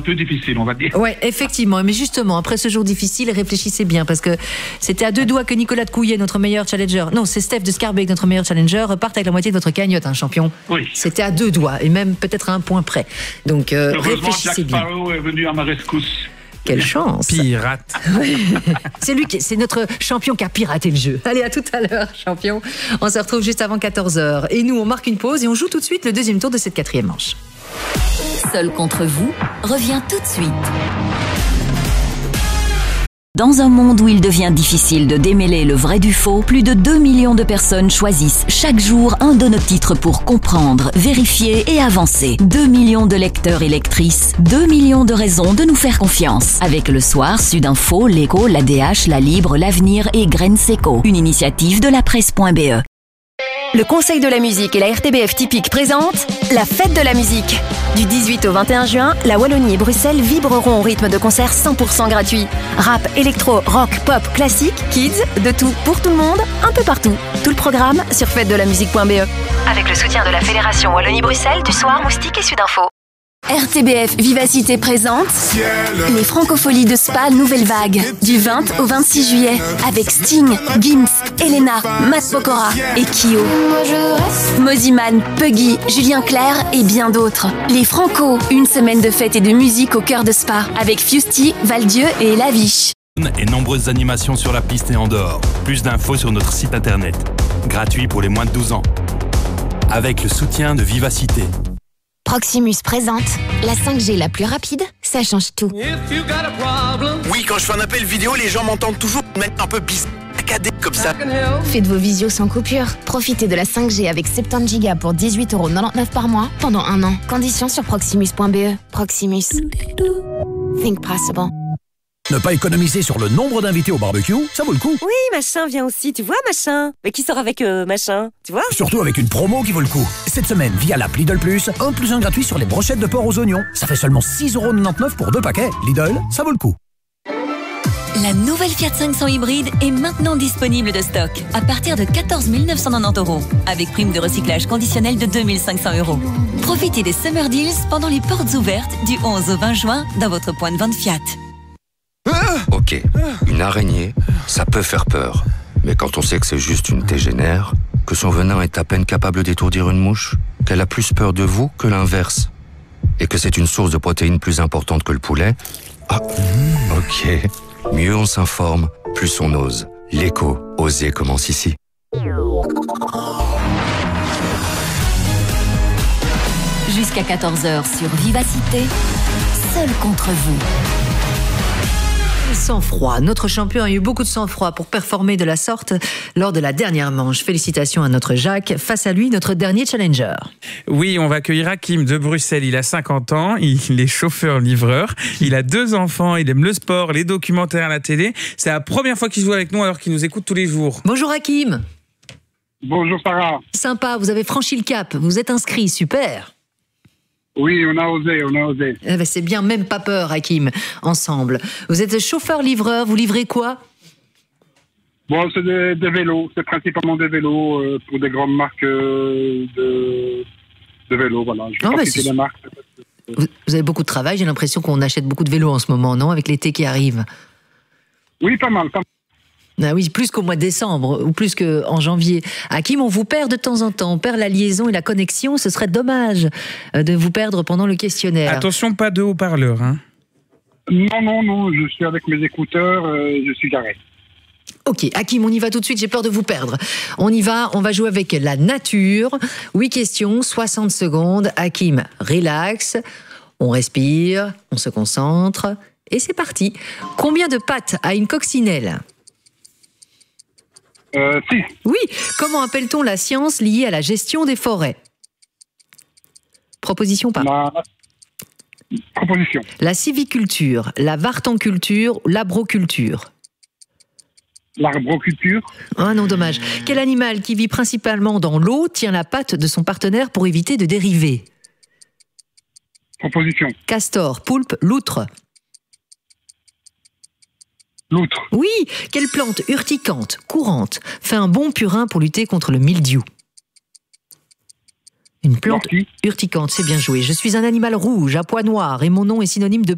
peu difficile, on va dire. Ouais, effectivement. Mais justement, après ce jour difficile, réfléchissez bien, parce que c'était à deux doigts que Nicolas de Couillet, notre meilleur challenger, non, c'est Steph de Scarbeck, notre meilleur challenger, reparte avec la moitié de votre cagnotte, hein, champion. Oui. C'était à deux doigts, et même peut-être à un point près. Donc, Heureusement, Jack réfléchissez bien. Sparrow est venu à ma rescousse. Quelle chance. Pirate. C'est notre champion qui a piraté le jeu. Allez, à tout à l'heure, champion. On se retrouve juste avant 14h. Et nous, on marque une pause et on joue tout de suite le deuxième tour de cette quatrième manche. Seul contre vous revient tout de suite. Dans un monde où il devient difficile de démêler le vrai du faux, plus de 2 millions de personnes choisissent chaque jour un de nos titres pour comprendre, vérifier et avancer. 2 millions de lecteurs et lectrices, 2 millions de raisons de nous faire confiance. Avec Le Soir, Sudinfo, L'Écho, l'ADH, La Libre, L'Avenir et Graines Seco. Une initiative de la presse.be. Le Conseil de la musique et la RTBF Typique présentent la fête de la musique. Du 18 au 21 juin, la Wallonie et Bruxelles vibreront au rythme de concerts 100% gratuits. Rap, électro, rock, pop, classique, kids, de tout pour tout le monde, un peu partout. Tout le programme sur fêtedelamusique.be. Avec le soutien de la Fédération Wallonie-Bruxelles, du Soir, Moustique et Sudinfo. RTBF Vivacité présente les Francopholies de Spa Nouvelle Vague du 20 au 26 juillet avec Sting, Gims, Elena, Matt Pokora et Kyo. Moziman, Puggy, Julien Clerc et bien d'autres. Les Franco, une semaine de fête et de musique au cœur de Spa avec Fusty, Valdieu et Laviche. Et nombreuses animations sur la piste et en dehors. Plus d'infos sur notre site internet. Gratuit pour les moins de 12 ans. Avec le soutien de Vivacité. Proximus présente la 5G la plus rapide, ça change tout. Oui, quand je fais un appel vidéo, les gens m'entendent toujours mettre un peu saccadé comme ça. Faites vos visios sans coupure. Profitez de la 5G avec 70 Go pour 18,99€ par mois pendant un an. Conditions sur proximus.be. Proximus. Think possible. Ne pas économiser sur le nombre d'invités au barbecue, ça vaut le coup. Oui, machin vient aussi, tu vois, machin. Mais qui sort avec machin, tu vois? Surtout avec une promo qui vaut le coup. Cette semaine, via l'app Lidl Plus, 1 + 1 gratuit sur les brochettes de porc aux oignons. Ça fait seulement 6,99€ pour 2 paquets. Lidl, ça vaut le coup. La nouvelle Fiat 500 hybride est maintenant disponible de stock à partir de 14 990€, avec prime de recyclage conditionnelle de 2 500€. Profitez des Summer Deals pendant les portes ouvertes du 11 au 20 juin dans votre point de vente Fiat. Ok, une araignée, ça peut faire peur. Mais quand on sait que c'est juste une tégénère, que son venin est à peine capable d'étourdir une mouche, qu'elle a plus peur de vous que l'inverse, et que c'est une source de protéines plus importante que le poulet, ok. Mieux on s'informe, plus on ose. L'Écho, oser commence ici. Jusqu'à 14h sur Vivacité, seul contre vous. Sang-froid. Notre champion a eu beaucoup de sang-froid pour performer de la sorte lors de la dernière manche. Félicitations à notre Jacques. Face à lui, notre dernier challenger. Oui, on va accueillir Hakim de Bruxelles. Il a 50 ans, il est chauffeur-livreur, il a 2 enfants, il aime le sport, les documentaires à la télé. C'est la première fois qu'il joue avec nous alors qu'il nous écoute tous les jours. Bonjour Hakim. Bonjour Sarah. Sympa, vous avez franchi le cap, vous êtes inscrit, super. Oui, on a osé. Eh ben, c'est bien, même pas peur, Hakim, ensemble. Vous êtes chauffeur-livreur, vous livrez quoi? Bon, c'est des vélos, c'est principalement des vélos pour des grandes marques de vélos, voilà. Je vais pas citer les marques. Vous avez beaucoup de travail, j'ai l'impression qu'on achète beaucoup de vélos en ce moment, non? Avec l'été qui arrive. Oui, pas mal. Ah oui, plus qu'au mois de décembre ou plus qu'en janvier. Hakim, on vous perd de temps en temps, on perd la liaison et la connexion. Ce serait dommage de vous perdre pendant le questionnaire. Attention, pas de haut-parleur, hein? Non, je suis avec mes écouteurs, je suis garé. Ok, Hakim, on y va tout de suite, j'ai peur de vous perdre. On y va, on va jouer avec la nature. 8 questions, 60 secondes. Hakim, relax, on respire, on se concentre et c'est parti. Combien de pattes a une coccinelle? 6. Oui, comment appelle-t-on la science liée à la gestion des forêts? Proposition pas. Proposition. La civiculture, la vartanculture, l'arbroculture. L'arbroculture. Ah non, dommage. Quel animal qui vit principalement dans l'eau tient la patte de son partenaire pour éviter de dériver? Proposition. Castor, poulpe, loutre. L'outre. Oui, quelle plante urticante, courante, fait un bon purin pour lutter contre le mildiou? Une plante urticante, c'est bien joué. Je suis un animal rouge, à pois noirs, et mon nom est synonyme de